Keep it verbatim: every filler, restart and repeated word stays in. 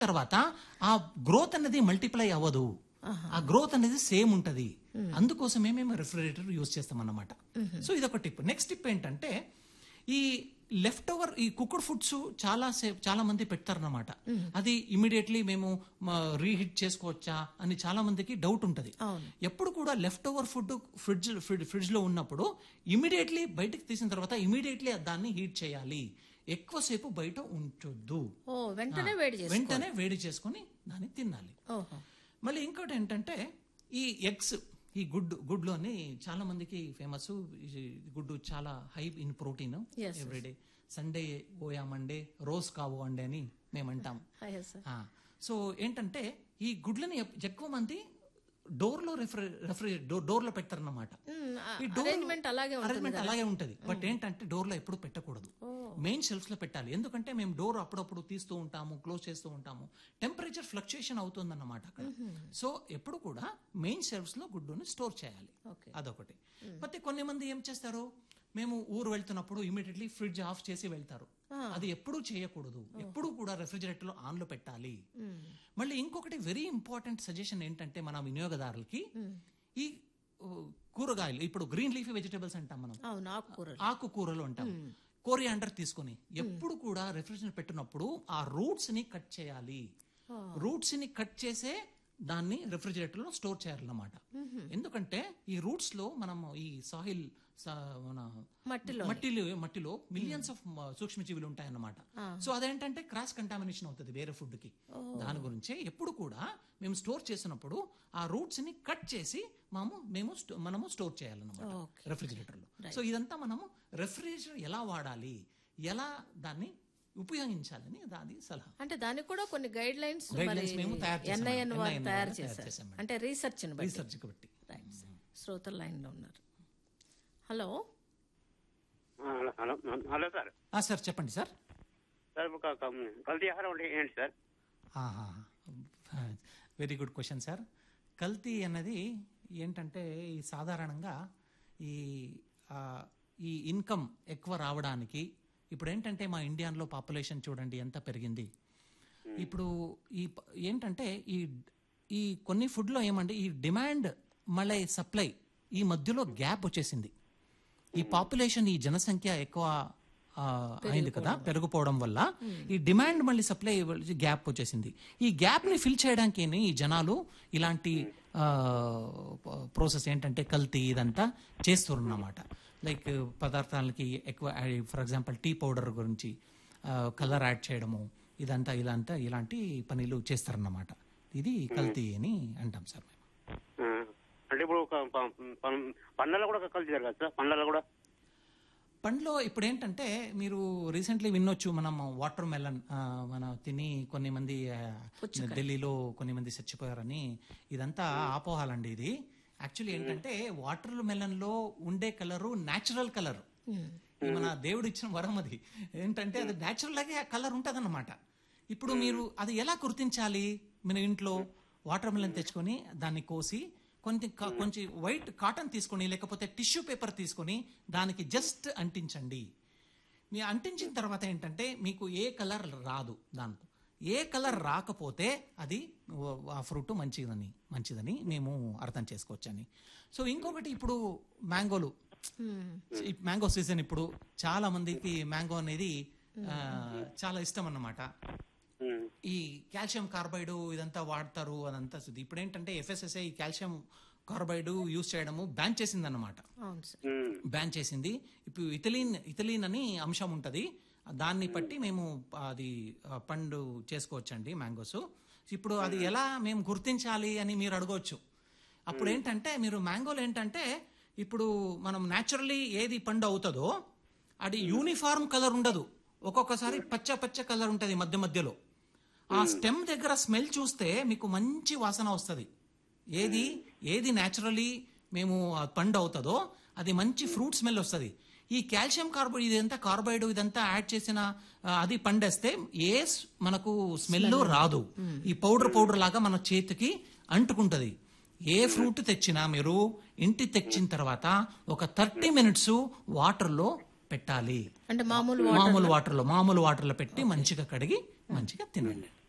తర్వాత ఆ గ్రోత్ అనేది మల్టిప్లై అవ్వదు, ఆ గ్రోత్ అనేది సేమ్ ఉంటది. అందుకోసమే మేము రెఫ్రిజిరేటర్ యూజ్ చేస్తాం అన్నమాట. సో ఇదొక టిప్. నెక్స్ట్ టిప్ ఏంటంటే, ఈ లెఫ్ట్ ఓవర్ ఈ కుక్డ్ ఫుడ్స్ చాలా సేపు చాలా మంది పెడతారన్నమాట. అది ఇమీడియట్లీ మేము రీహీట్ చేసుకోవచ్చా అని చాలా మందికి డౌట్ ఉంటది. ఎప్పుడు కూడా left over food fridge fridge లో ఉన్నప్పుడు ఇమీడియట్లీ బయటకు తీసిన తర్వాత ఇమీడియట్లీ దాన్ని హీట్ చేయాలి. ఎక్కువసేపు బయట ఉంచొద్దు, వెంటనే వేడి వెంటనే వేడి చేసుకుని దాన్ని తినాలి. మళ్ళీ ఇంకోటి ఏంటంటే, ఈ ఎగ్స్ ఈ గుడ్ గుడ్లోని చాలా మందికి ఫేమస్. గుడ్డు చాలా high in protein. Everyday Sunday ఓయా Monday rose కావు అండే అని మేము అంటాం. సో ఏంటంటే, ఈ గుడ్లని ఎక్కువ మంది డోర్ లో రెఫ్రి రెఫ్రి డోర్ లో పెడతారన్నమాట. ఈ అరేంజ్మెంట్ అలాగే అరేంజ్మెంట్ అలాగే ఉంటది. బట్ ఏంటంటే డోర్ లో ఎప్పుడు పెట్టకూడదు, మెయిన్ షెల్ఫ్స్ లో పెట్టాలి. ఎందుకంటే మేము డోర్ అప్పుడప్పుడు తీస్తూ ఉంటాము, క్లోజ్ చేస్తూ ఉంటాము, టెంపరేచర్ ఫ్లక్చుయేషన్ అవుతుంది అన్నమాట అక్కడ. సో ఎప్పుడు కూడా మెయిన్ షెల్ఫ్స్ లో గుడ్డుని స్టోర్ చేయాలి. అదొకటి. ಮತ್ತೆ కొన్ని మంది ఏం చేస్తారు, మేము ఊరు వెళ్తున్నప్పుడు ఇమీడియట్లీ ఫ్రిడ్జ్ ఆఫ్ చేసి వెళ్తారు. అది ఎప్పుడూ చేయకూడదు, ఎప్పుడు కూడా రెఫ్రిజిరేటర్ లో ఆన్ లో పెట్టాలి. మళ్ళీ ఇంకొకటి వెరీ ఇంపార్టెంట్ సజెషన్ ఏంటంటే మన వినియోగదారులకి, ఈ కూరగాయలు ఇప్పుడు గ్రీన్ లీఫీ వెజిటేబుల్స్ అంటాం మనం, ఆకుకూరలు అంటాం. కోరియాండర్ తీసుకొని ఎప్పుడు కూడా రెఫ్రిజిరేటర్ పెట్టినప్పుడు ఆ రూట్స్ ని కట్ చేయాలి. రూట్స్ ని కట్ చేసే దాన్ని రెఫ్రిజిరేటర్ లో స్టోర్ చేయాలన్నమాట. ఎందుకంటే ఈ రూట్స్ లో మనం ఈ సాయిల్ మన మట్టిలో మట్టిలో మిలియన్స్ ఆఫ్ సూక్ష్మజీవులు ఉంటాయన్నమాట. సో అదేంటంటే క్రాస్ కంటామినేషన్ అవుతుంది వేరే ఫుడ్ కి. దాని గురించే ఎప్పుడు కూడా మేము స్టోర్ చేసినప్పుడు ఆ రూట్స్ ని కట్ చేసి మనము మేము మనము స్టోర్ చేయాలన్నమాట రెఫ్రిజిరేటర్ లో. సో ఇదంతా మనము రెఫ్రిజిరేటర్ ఎలా వాడాలి, ఎలా దాన్ని ఉపయోగించాలని దాని సలహా. అంటే దానికి కూడా కొన్ని గైడ్ లైన్స్ మేము తయారు చేసాం, అంటే రీసెర్చ్ రీసెర్చ్ బట్టి. శ్రోతల లైన్ లో ఉన్నారు. Hello hello hello sir. Sir చెప్పండి సార్. సార్ కల్తీ ఆహారం అంటే ఏంటి sir? Very good question sir. కల్తీ అన్నది ఏంటంటే, ఈ సాధారణంగా ఈ ఈ ఇన్కమ్ ఎక్కువ రావడానికి, ఇప్పుడు ఏంటంటే మా ఇండియాలో పాపులేషన్ చూడండి ఎంత పెరిగింది. ఇప్పుడు ఈ ఏంటంటే ఈ ఈ కొన్ని ఫుడ్లో ఏమండి, ఈ డిమాండ్ మళ్ళీ సప్లై ఈ మధ్యలో గ్యాప్ వచ్చేసింది. ఈ పాపులేషన్ ఈ జనసంఖ్య ఎక్కువ అయింది కదా, పెరిగిపోవడం వల్ల ఈ డిమాండ్ మళ్ళీ సప్లై గ్యాప్ వచ్చేసింది. ఈ గ్యాప్ ని ఫిల్ చేయడానికి ఈ జనాలు ఇలాంటి ప్రాసెస్ ఏంటంటే కల్తీ ఇదంతా చేస్తున్నమాట. లైక్ పదార్థాలకి ఎక్కువ, ఫర్ ఎగ్జాంపుల్ టీ పౌడర్ గురించి కలర్ యాడ్ చేయడము, ఇదంతా ఇలాంతా ఇలాంటి పనులు చేస్తారన్నమాట. ఇది కల్తీ అని అంటాం సార్ మేము. అంటే ఇప్పుడు పండ్లలో కూడా కల్తీ జరగదు సార్? పండ్లలో కూడా పండ్లో ఇప్పుడు ఏంటంటే, మీరు రీసెంట్లీ వినొచ్చు, మనం వాటర్ మెలన్ మన తిని కొన్ని మంది ఢిల్లీలో కొన్ని మంది చచ్చిపోయారని. ఇదంతా ఆపోహాలండి. ఇది యాక్చువల్లీ ఏంటంటే, వాటర్ మెలన్ లో ఉండే కలరు న్యాచురల్ కలర్, మన దేవుడు ఇచ్చిన వరం. అది ఏంటంటే అది న్యాచురల్ లాగే కలర్ ఉంటది అన్నమాట. ఇప్పుడు మీరు అది ఎలా గుర్తించాలి? మన ఇంట్లో వాటర్ మెలన్ తెచ్చుకొని దాన్ని కోసి కొంచెం కొంచెం వైట్ కాటన్ తీసుకొని లేకపోతే టిష్యూ పేపర్ తీసుకొని దానికి జస్ట్ అంటించండి. మీరు అంటించిన తర్వాత ఏంటంటే మీకు ఏ కలర్ రాదు. దాంతో ఏ కలర్ రాకపోతే అది ఆ ఫ్రూట్ మంచిదని మంచిదని మేము అర్థం చేసుకోవచ్చని. సో ఇంకొకటి, ఇప్పుడు మ్యాంగోలు, మ్యాంగో సీజన్. ఇప్పుడు చాలా మందికి మ్యాంగో అనేది చాలా ఇష్టం అన్నమాట. ఈ కాల్షియం కార్బైడ్ ఇదంతా వాడతారు, అదంతా. ఇప్పుడు ఏంటంటే ఎఫ్ఎస్ఎస్ఐ ఈ కాల్షియం కార్బైడ్ యూజ్ చేయడము బ్యాన్ చేసింది అన్నమాట. బ్యాన్ చేసింది. ఇప్పుడు ఇథిలీన్ ఇథిలీన్ అని అంశం ఉంటది, దాన్ని బట్టి మేము అది పండు చేసుకోవచ్చండి మ్యాంగోస్. ఇప్పుడు అది ఎలా మేము గుర్తించాలి అని మీరు అడగవచ్చు. అప్పుడు ఏంటంటే, మీరు మ్యాంగోలు ఏంటంటే, ఇప్పుడు మనం న్యాచురల్లీ ఏది పండు అవుతుందో అది యూనిఫార్మ్ కలర్ ఉండదు. ఒక్కొక్కసారి పచ్చ పచ్చ కలర్ ఉంటుంది మధ్య మధ్యలో. ఆ స్టెమ్ దగ్గర స్మెల్ చూస్తే మీకు మంచి వాసన వస్తుంది. ఏది ఏది న్యాచురల్లీ మేము పండు అవుతుందో అది మంచి ఫ్రూట్ స్మెల్ వస్తుంది. ఈ కాల్షియం కార్బైడ్ ఇదంతా కార్బైడ్ ఇదంతా యాడ్ చేసిన అది పండేస్తే ఏ మనకు స్మెల్ రాదు. ఈ పౌడర్ పౌడర్ లాగా మన చేతికి అంటుకుంటది. ఏ ఫ్రూట్ తెచ్చినా మీరు ఇంటి తెచ్చిన తర్వాత ఒక థర్టీ మినిట్స్ వాటర్ లో పెట్టాలి. అంటే మామూలు మామూలు వాటర్ లో మామూలు వాటర్ లో పెట్టి మంచిగా కడిగి మంచిగా తినండి.